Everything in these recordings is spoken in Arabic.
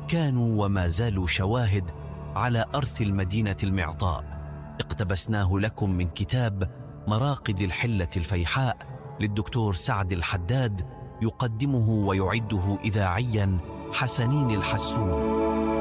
كانوا وما زالوا شواهد على أرث المدينة المعطاء، اقتبسناه لكم من كتاب مراقد الحلة الفيحاء للدكتور سعد الحداد، يقدمه ويعده إذاعيا حسنين الحسون.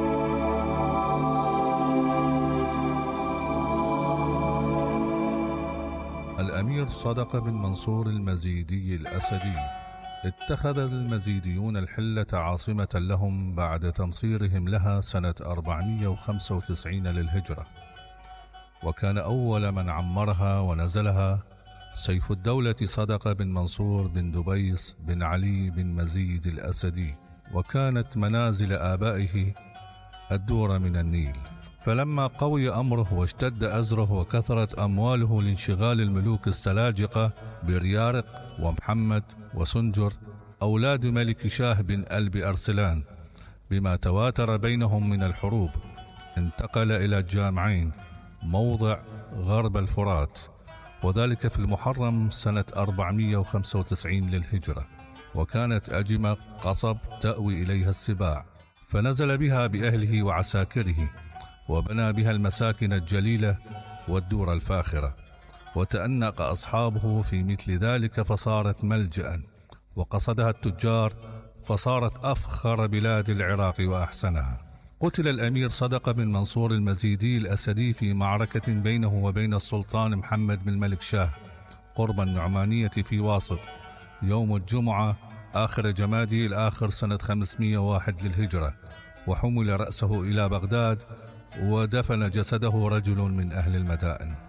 الأمير صدق بن منصور المزيدي الأسدي اتخذ المزيديون الحلة عاصمة لهم بعد تمصيرهم لها سنة 495 للهجرة، وكان أول من عمرها ونزلها سيف الدولة صدق بن منصور بن دبيس بن علي بن مزيد الأسدي، وكانت منازل آبائه الدور من النيل. فلما قوي أمره واشتد أزره وكثرت أمواله لانشغال الملوك السلاجقة بريارق ومحمد وسنجر أولاد ملك شاه بن ألب أرسلان بما تواتر بينهم من الحروب، انتقل إلى الجامعين موضع غرب الفرات، وذلك في المحرم سنة 495 للهجرة، وكانت أجمة قصب تأوي إليها السباع، فنزل بها بأهله وعساكره، وبنى بها المساكن الجليلة والدور الفاخرة، وتأنق أصحابه في مثل ذلك فصارت ملجأ، وقصدها التجار فصارت أفخر بلاد العراق وأحسنها. قتل الأمير صدق بن منصور المزيدي الأسدي في معركة بينه وبين السلطان محمد بن الملك شاه قرب النعمانية في واسط يوم الجمعة آخر جمادي الآخر سنة 501 للهجرة، وحمل رأسه إلى بغداد ودفن جسده رجل من أهل المدائن.